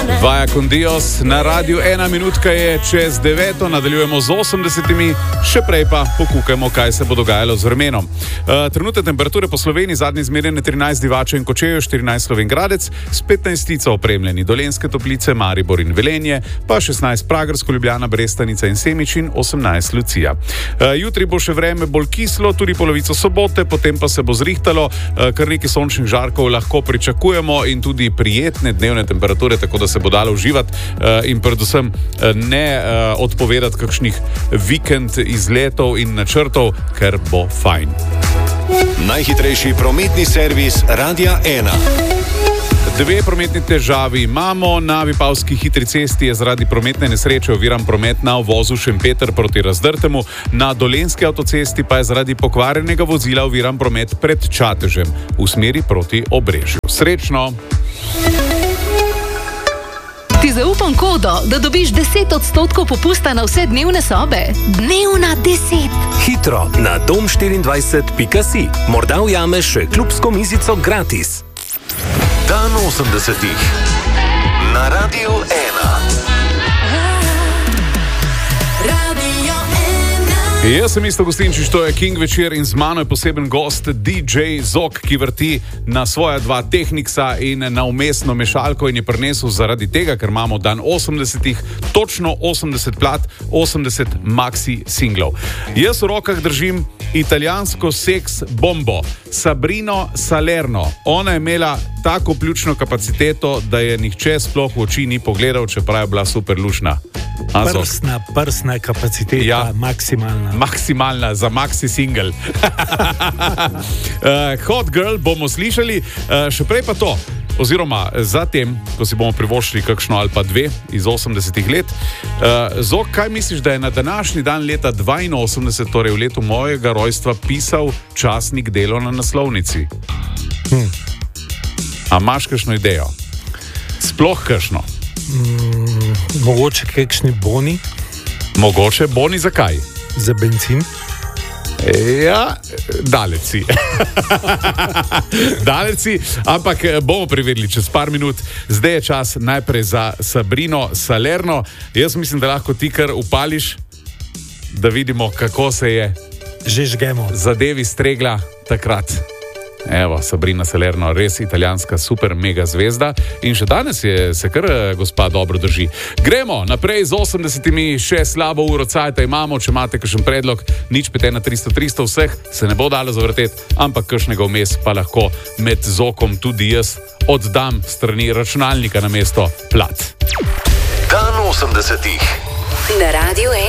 Vaja con Dios na Radiu 1 minutka je čez 9, nadaljujemo z 80-imi, še prej pa pokukajmo, kaj se bo dogajalo z vremenom. Trenutne temperature po Sloveniji, zadnji izmerjene 13 Divača in Kočevje, 14 Slovenj-Gradec, s 15 opremljeni Dolenjske Toplice, Maribor in Velenje, pa 16 Pragersko, Ljubljana, Brestanica in Semič in 18 Lucija. Jutri bo še vreme bolj kislo, tudi polovico sobote, potem pa se bo zrihtalo, kar nekaj sončnih žarkov lahko pričakujemo in tudi prijetne dnevne temperature, tako da se bo dalo uživati in predvsem ne odpovedati kakšnih vikend izletov in načrtov, ker bo fajn. Najhitrejši prometni servis Radia 1. Dve prometni težavi imamo. Na Vipavski hitri cesti je zaradi prometne nesreče oviran promet na uvozu Šempeter proti Razdrtemu, na Dolenjski avtocesti pa je zaradi pokvarjenega vozila oviran promet pred Čatežem v smeri proti Obrežju. Srečno! Ti zaupam kodo, da dobiš 10% popusta na vse dnevne sobe. Dnevna 10. Hitro na dom24.si. Morda ujameš še klubsko mizico gratis. Dan 80-ih na Radiu 1. Jaz sem Isto Gostinčič, to je King večer in z mano je poseben gost DJ Zok, ki vrti na svoja dva Technicsa in na umestno mešalko in je prinesel zaradi tega, ker imamo dan 80-ih, točno 80 plat, 80 maxi singlov. Jaz v rokah držim italijansko seks bombo, Sabrino Salerno. Ona je imela tako pljučno kapaciteto, da je nihče sploh v oči ni pogledal, čeprav je bila super lušna. Prsna kapaciteta, ja. Maksimalna za maxi single. Hot Girl bomo slišali, še prej pa to. Oziroma, zatem, ko si bomo privoščili kakšno ali pa dve iz 80-ih let. Zok, kaj misliš, da je na današnji dan leta 82, torej v letu mojega rojstva, pisal časnik Delo na naslovnici? A imaš kakšno idejo? Sploh kakšno? Mogoče kakšni boni? Mogoče boni, zakaj? Za bencin? Ja, daleč si. Daleč si, ampak bomo preverili čez par minut. Zdaj je čas najprej za Sabrino Salerno. Jaz mislim, da lahko ti kar upališ, da vidimo, kako se je že žgemo zadevi stregla takrat. Evo, Sabrina Salerno, res italijanska super mega zvezda in še danes se kar gospa dobro drži. Gremo naprej z 80-imi, še slabo uro cajta imamo, če imate kakšen predlog, nič 5 na 300 vseh, se ne bo dalo zavrteti, ampak kakšnega vmes pa lahko med Zokom tudi jaz oddam strani računalnika na mesto plat. Dan 80-ih Na Radiu 1.